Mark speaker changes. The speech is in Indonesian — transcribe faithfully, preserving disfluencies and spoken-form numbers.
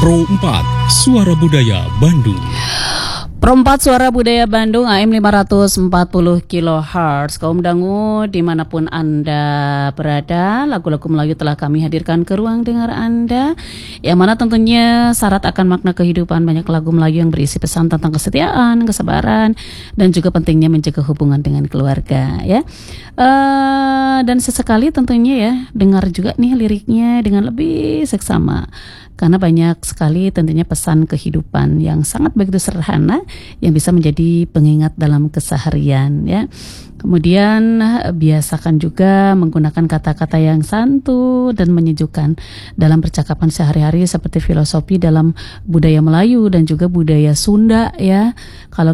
Speaker 1: Pro empat, Suara Budaya Bandung.
Speaker 2: Pro empat Suara Budaya Bandung A M lima ratus empat puluh kilohertz. Kaum dangu dimanapun Anda berada, lagu-lagu Melayu telah kami hadirkan ke ruang dengar Anda, yang mana tentunya syarat akan makna kehidupan. Banyak lagu Melayu yang berisi pesan tentang kesetiaan, kesabaran, dan juga pentingnya menjaga hubungan dengan keluarga, ya. Uh, dan sesekali tentunya ya dengar juga nih liriknya dengan lebih seksama, karena banyak sekali tentunya pesan kehidupan yang sangat begitu sederhana yang bisa menjadi pengingat dalam keseharian, ya. Kemudian biasakan juga menggunakan kata-kata yang santun dan menyejukkan dalam percakapan sehari-hari, seperti filosofi dalam budaya Melayu dan juga budaya Sunda, ya. Kalau